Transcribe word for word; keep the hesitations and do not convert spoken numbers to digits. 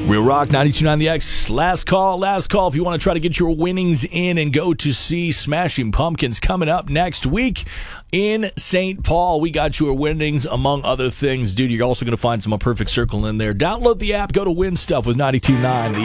Real Rock ninety-two point nine The X. Last call, last call. If you want to try to get your winnings in and go to see Smashing Pumpkins coming up next week in Saint Paul. We got your winnings, among other things. Dude, you're also going to find some A Perfect Circle in there. Download the app. Go to Win Stuff with ninety-two point nine The